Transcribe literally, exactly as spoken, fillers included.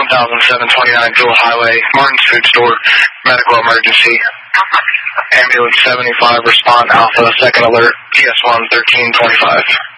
one thousand seven twenty-nine Jewel Highway, Martin's Food Store, medical emergency. Ambulance seventy-five, respond Alpha, second alert, P S one thirteen twenty-five.